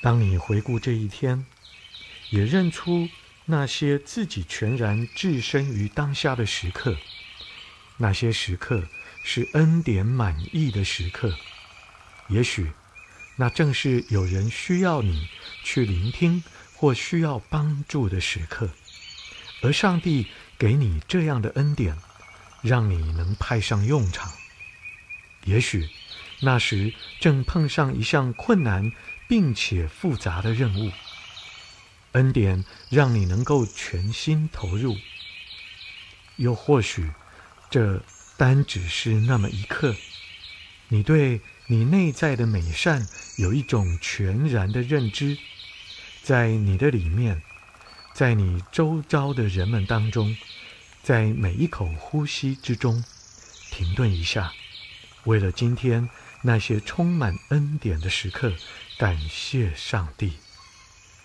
当你回顾这一天，也认出那些自己全然置身于当下的时刻，那些时刻是恩典满溢的时刻。也许那正是有人需要你去聆听或需要帮助的时刻，而上帝给你这样的恩典，让你能派上用场。也许那时正碰上一项困难并且复杂的任务，恩典让你能够全心投入。又或许这单只是那么一刻，你对你内在的美善有一种全然的认知，在你的里面，在你周遭的人们当中，在每一口呼吸之中，停顿一下，为了今天那些充满恩典的时刻，感谢上帝。